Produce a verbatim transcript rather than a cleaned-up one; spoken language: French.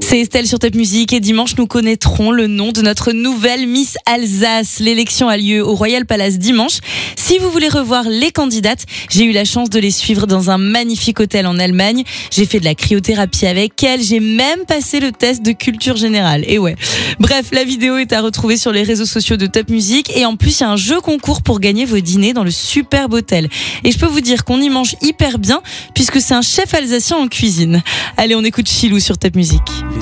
C'est Estelle sur Top Music et dimanche nous connaîtrons le nom de notre nouvelle Miss Alsace. L'élection a lieu au Royal Palace dimanche. Si vous voulez revoir les candidates, j'ai eu la chance de les suivre dans un magnifique hôtel en Allemagne. J'ai fait de la cryothérapie avec elles, j'ai même passé le test de culture générale. Et ouais. Bref, la vidéo est à retrouver sur les réseaux sociaux de Top Music et en plus il y a un jeu concours pour gagner vos dîners dans le superbe hôtel. Et je peux vous dire qu'on y mange hyper bien puisque c'est un chef alsacien en cuisine. Allez, on écoute Chilou sur Top Music.